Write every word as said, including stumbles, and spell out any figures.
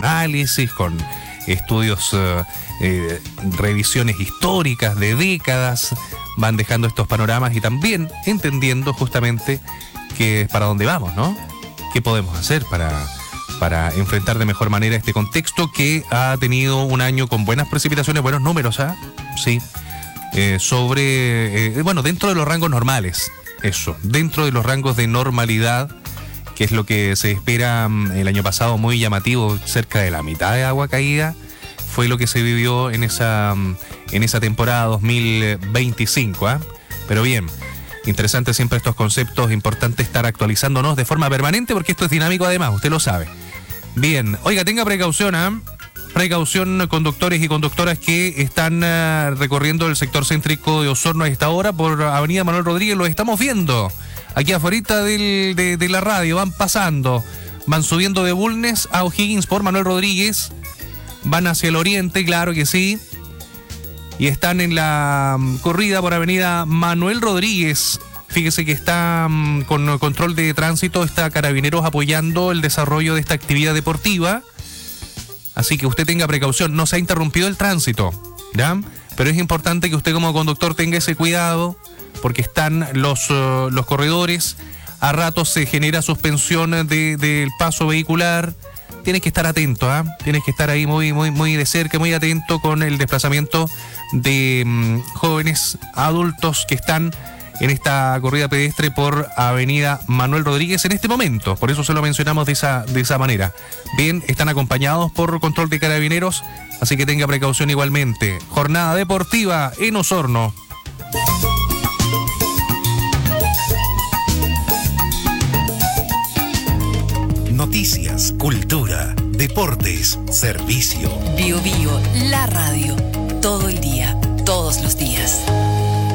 análisis, con estudios, eh, eh, revisiones históricas de décadas, van dejando estos panoramas y también entendiendo justamente que para dónde vamos, ¿no? ¿Qué podemos hacer para, para enfrentar de mejor manera este contexto que ha tenido un año con buenas precipitaciones, buenos números, ¿ah? Sí. Eh, sobre, eh, bueno, dentro de los rangos normales, eso, dentro de los rangos de normalidad, que es lo que se espera. El año pasado muy llamativo, cerca de la mitad de agua caída, fue lo que se vivió en esa, en esa temporada dos mil veinticinco, ¿eh? Pero bien, interesante siempre estos conceptos, importante estar actualizándonos de forma permanente porque esto es dinámico además, usted lo sabe. Bien, oiga, tenga precaución, ¿eh? Precaución, conductores y conductoras que están uh, recorriendo el sector céntrico de Osorno a esta hora por Avenida Manuel Rodríguez, los estamos viendo. Aquí afuera del, de, de la radio, van pasando, van subiendo de Bulnes a O'Higgins por Manuel Rodríguez, van hacia el oriente, claro que sí, y están en la um, corrida por Avenida Manuel Rodríguez. Fíjese que está um, con control de tránsito, está Carabineros apoyando el desarrollo de esta actividad deportiva, así que usted tenga precaución, no se ha interrumpido el tránsito, ¿ya? Pero es importante que usted como conductor tenga ese cuidado, porque están los, uh, los corredores, a ratos se genera suspensión del de paso vehicular. Tienes que estar atento, ¿eh? Tienes que estar ahí muy, muy, muy de cerca, muy atento con el desplazamiento de um, jóvenes adultos que están en esta corrida pedestre por Avenida Manuel Rodríguez en este momento. Por eso se lo mencionamos de esa, de esa manera. Bien, están acompañados por control de Carabineros, así que tenga precaución igualmente. Jornada deportiva en Osorno. Noticias, cultura, deportes, servicio. Bio Bio, la radio.